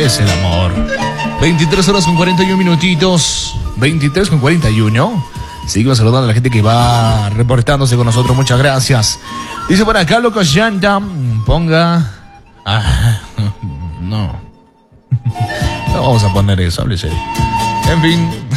es el amor. 23 horas con 41 minutitos. 23 con 41. Sigo saludando a la gente que va reportándose con nosotros. Muchas gracias. Dice por acá, loco Yanta, ponga... no. No vamos a poner eso, hable serio. En fin,